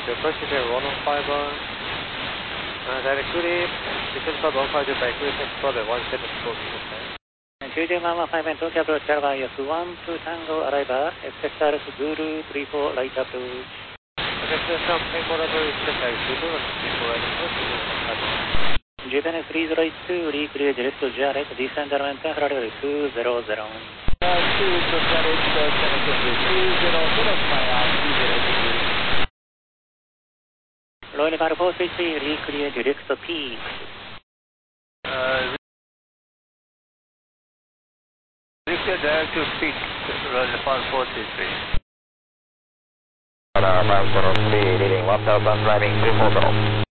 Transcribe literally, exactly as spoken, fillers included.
to approach to one one five one. Uh, direct clear, descend for one five two by clear six four one seven four minutes. two zero one one five and Tokyo approach Java yes one two Tango arrival, X R S Zulu three four light approach. Okay, so some favorable X R S Zulu three four light approach. Japan three zero eight two, reclear direct to Jarrett, descend around Temporary two zero zero. Uh, two to Jarrett, two zero zero, fire two zero zero. Royal Car four three three, reclear direct to P. Uh, reclear direct to P, Royal Car four three three. five zero three, leading one thousand, driving three four zero.